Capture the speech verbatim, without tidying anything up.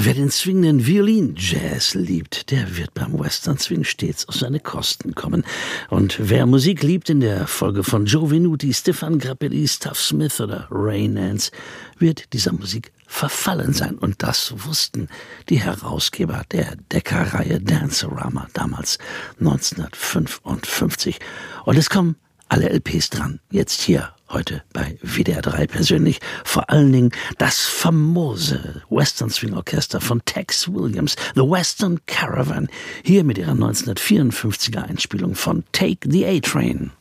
Wer den swingenden Violin-Jazz liebt, der wird beim Western Swing stets auf seine Kosten kommen. Und wer Musik liebt in der Folge von Joe Venuti, Stéphane Grappelli, Stuff Smith oder Ray Nance, wird dieser Musik verfallen sein. Und das wussten die Herausgeber der Decca-Reihe Dancerama damals neunzehnhundertfünfundfünfzig. Und es kommen alle L Ps dran, jetzt hier, heute bei W D R drei persönlich. Vor allen Dingen das famose Western Swing Orchester von Tex Williams, The Western Caravan, hier mit ihrer neunzehnhundertvierundfünfziger Einspielung von Take the A-Train.